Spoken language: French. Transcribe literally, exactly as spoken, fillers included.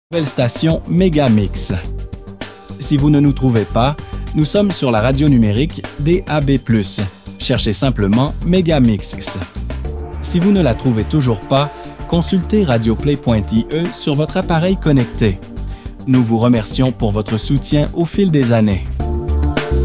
Nouvelle station Megamix. Si vous ne nous trouvez pas, nous sommes sur la radio numérique D A B plus. Cherchez simplement Megamix. Si vous ne la trouvez toujours pas, consultez radioplay point I E sur votre appareil connecté. Nous vous remercions pour votre soutien au fil des années.